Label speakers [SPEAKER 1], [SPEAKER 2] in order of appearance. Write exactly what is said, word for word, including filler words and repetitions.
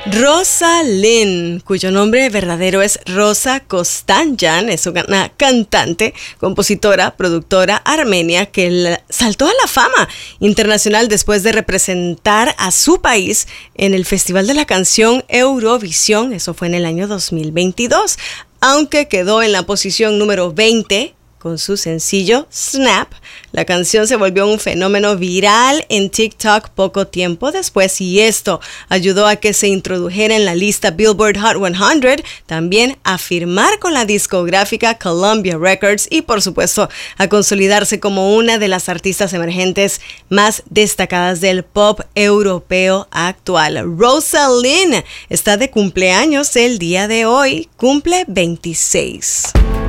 [SPEAKER 1] Rosalind, cuyo nombre verdadero es Rosa Kostanyan, es una cantante, compositora, productora armenia que saltó a la fama internacional después de representar a su país en el Festival de la Canción Eurovisión. Eso fue en el año dos mil veintidós, aunque quedó en la posición número veinte con su sencillo Snap. La canción se volvió un fenómeno viral en TikTok poco tiempo después y esto ayudó a que se introdujera en la lista Billboard Hot cien, también a firmar con la discográfica Columbia Records y por supuesto a consolidarse como una de las artistas emergentes más destacadas del pop europeo actual. Rosalind está de cumpleaños el día de hoy, cumple veintiséis.